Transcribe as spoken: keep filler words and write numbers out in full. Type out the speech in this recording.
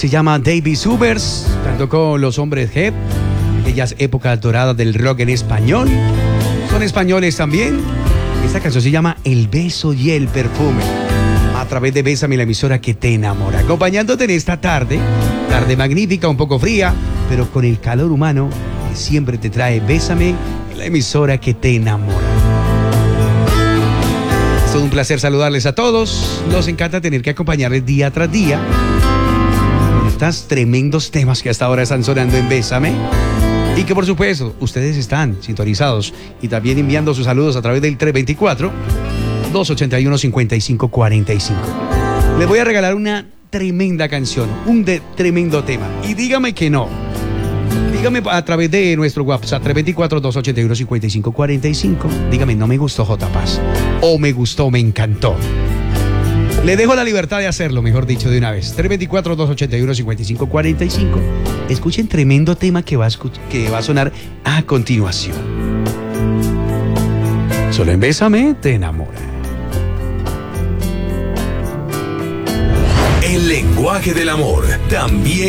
se llama David Subers, cantó con Los Hombres G, aquellas épocas doradas del rock en español. Son españoles también. Esta canción se llama El beso y el perfume, a través de Bésame, la emisora que te enamora. Acompañándote en esta tarde, tarde magnífica, un poco fría, pero con el calor humano que siempre te trae Bésame, la emisora que te enamora. Es todo un placer saludarles a todos. Nos encanta tener que acompañarles día tras día con estos tremendos temas que hasta ahora están sonando en Bésame. Y que por supuesto ustedes están sintonizados y también enviando sus saludos a través del tres dos cuatro, dos ocho uno, cinco cinco cuatro cinco. Les voy a regalar una tremenda canción, un de, tremendo tema. Y dígame que no. Dígame a través de nuestro WhatsApp tres dos cuatro, dos ocho uno, cinco cinco cuatro cinco. Dígame, no me gustó J. Paz. O me gustó, me encantó. Le dejo la libertad de hacerlo, mejor dicho, de una vez. tres dos cuatro, dos ocho uno, cinco cinco cuatro cinco. Escuchen tremendo tema que va, a escuch- que va a sonar a continuación. Solo en Bésame te enamora. El lenguaje del amor también